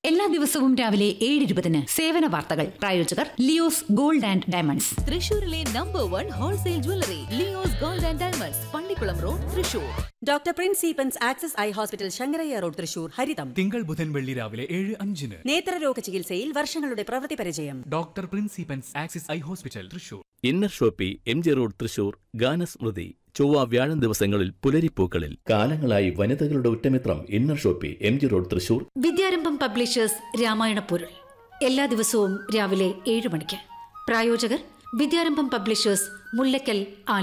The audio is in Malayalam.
എല്ലാ ദിവസവും രാവിലെ 7:20 സേവന വാർത്തകൾ. പ്രായോജകർ ലിയോസ് ഗോൾഡ് ആൻഡ് ഡയമണ്ട്സ്. തൃശൂരിലെ #1 wholesale jewellery Leo's gold and diamonds, Pallikkulam road, Thrissur. Doctor Prince Eappen's access eye hospital, Sankaraiah road, Thrissur. ഹരിതം തിങ്കൾ ബുധൻ വെള്ളി രാവിലെ 7:05. നേത്രരോഗ ചികിത്സയിൽ വർഷങ്ങളുടെ പ്രവൃത്തി പരിചയം. Doctor Prince Eappen's access eye hospital, Thrissur. Inner Shopee, MG road, Thrissur. ഗാനസ്മൃതി ചൊവ്വ വ്യാഴം ദിവസങ്ങളിൽ പുലരിപ്പൂക്കളിൽ. കാലങ്ങളായി വനിതകളുടെ ഉറ്റമിത്രം inner Shopee, MG road, Thrissur. വിദ്യാരംഭം പബ്ലിഷേഴ്സ് രാമായണ പൊരുൾ എല്ലാ ദിവസവും രാവിലെ 7 മണിക്ക്. പ്രായോജകർ വിദ്യാരംഭം പബ്ലിഷേഴ്സ്, മുല്ലക്കൽ, ആലപ്പുഴ.